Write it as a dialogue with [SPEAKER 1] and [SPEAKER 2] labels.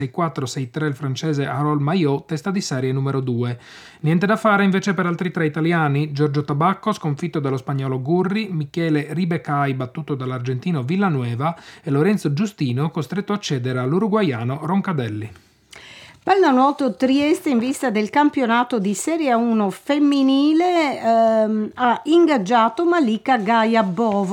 [SPEAKER 1] 6-4, 6-3 il francese Harold Maillot, testa di serie numero 2. Niente da fare invece per altri 3 italiani: Giorgio Tabacco, sconfitto dallo spagnolo Gurri, Michele Ribecai, battuto dall'argentino Villanueva, e Lorenzo Giustino, costretto a cedere all'uruguaiano Roncadelli.
[SPEAKER 2] Pallanuoto Trieste, in vista del campionato di Serie 1 femminile, ha ingaggiato Malika Gaia Bovo.